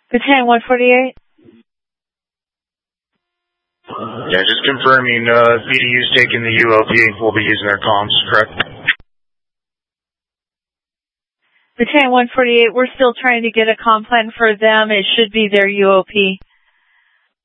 Battalion 148? Yeah, just confirming, BDU's taking the ULP. We'll be using their comms, correct? Battalion 148, we're still trying to get a comm plan for them. It should be their UOP.